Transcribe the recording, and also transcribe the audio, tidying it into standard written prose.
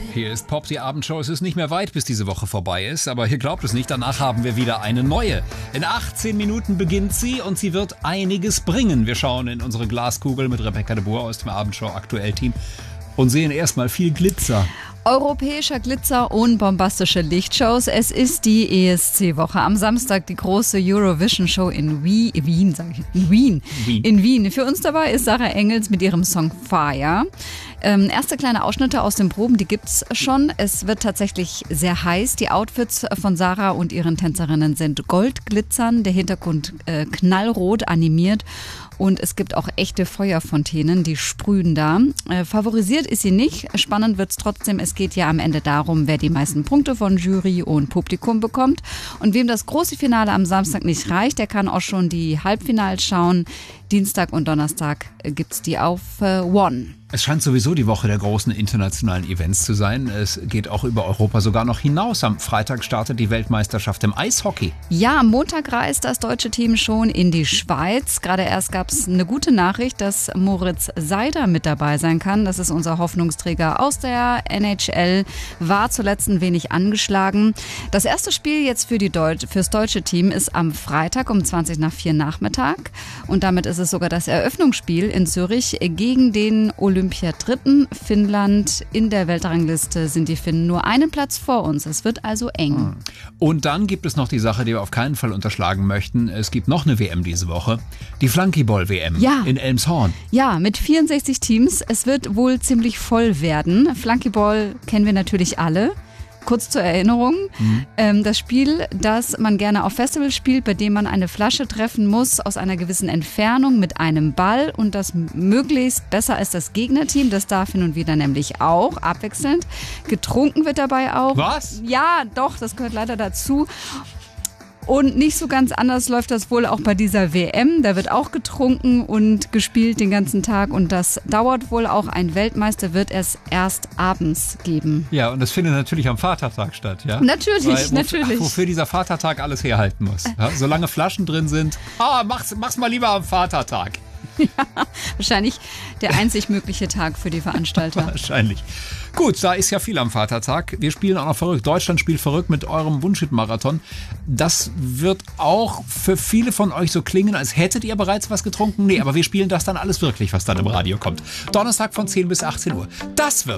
Hier ist Pop, die Abendshow. Es ist nicht mehr weit, bis diese Woche vorbei ist, aber ihr glaubt es nicht, danach haben wir wieder eine neue. In 18 Minuten beginnt sie und sie wird einiges bringen. Wir schauen in unsere Glaskugel mit Rebecca de Boer aus dem Abendshow-Aktuell-Team und sehen erstmal viel Glitzer. Europäischer Glitzer und bombastische Lichtshows. Es ist die ESC-Woche. Am Samstag die große Eurovision-Show in Wien. In Wien. Für uns dabei ist Sarah Engels mit ihrem Song Fire. Erste kleine Ausschnitte aus den Proben, die gibt's schon. Es wird tatsächlich sehr heiß. Die Outfits von Sarah und ihren Tänzerinnen sind goldglitzern, der Hintergrund knallrot animiert. Und es gibt auch echte Feuerfontänen, die sprühen da. Favorisiert ist sie nicht. Spannend wird's trotzdem. Es geht ja am Ende darum, wer die meisten Punkte von Jury und Publikum bekommt. Und wem das große Finale am Samstag nicht reicht, der kann auch schon die Halbfinals schauen. Dienstag und Donnerstag gibt's die auf One. Es scheint sowieso die Woche der großen internationalen Events zu sein. Es geht auch über Europa sogar noch hinaus. Am Freitag startet die Weltmeisterschaft im Eishockey. Ja, am Montag reist das deutsche Team schon in die Schweiz. Gerade erst gab es eine gute Nachricht, dass Moritz Seider mit dabei sein kann. Das ist unser Hoffnungsträger aus der NHL, war zuletzt ein wenig angeschlagen. Das erste Spiel jetzt fürs deutsche Team ist am Freitag um 4:20 Nachmittag. Und damit ist es sogar das Eröffnungsspiel in Zürich gegen den Olympiadritten Finnland. In der Weltrangliste sind die Finnen nur einen Platz vor uns. Es wird also eng. Und dann gibt es noch die Sache, die wir auf keinen Fall unterschlagen möchten. Es gibt noch eine WM diese Woche. Die Flunkyball-WM in Elmshorn. Ja, mit 64 Teams. Es wird wohl ziemlich voll werden. Flunkyball kennen wir natürlich alle. Kurz zur Erinnerung, das Spiel, das man gerne auf Festivals spielt, bei dem man eine Flasche treffen muss aus einer gewissen Entfernung mit einem Ball und das möglichst besser als das Gegnerteam. Das darf hin und wieder nämlich auch, abwechselnd. Getrunken wird dabei auch. Was? Ja, doch, das gehört leider dazu. Und nicht so ganz anders läuft das wohl auch bei dieser WM. Da wird auch getrunken und gespielt den ganzen Tag. Und das dauert wohl auch. Ein Weltmeister wird es erst abends geben. Ja, und das findet natürlich am Vatertag statt, ja? Natürlich. Wofür dieser Vatertag alles herhalten muss. Ja? Solange Flaschen drin sind, mach's mal lieber am Vatertag. Ja, wahrscheinlich der einzig mögliche Tag für die Veranstalter. Wahrscheinlich. Gut, da ist ja viel am Vatertag. Wir spielen auch noch verrückt. Deutschland spielt verrückt mit eurem Wunschhit-Marathon. Das wird auch für viele von euch so klingen, als hättet ihr bereits was getrunken. Nee, aber wir spielen das dann alles wirklich, was dann im Radio kommt. Donnerstag von 10 bis 18 Uhr. Das wird